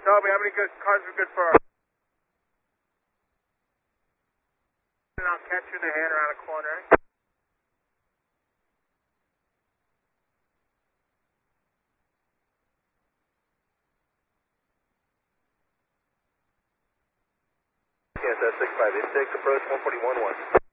No, we have any good cars are good for and I'll catch you in the hand around a corner. Yes, that's 6586, approach 141.1.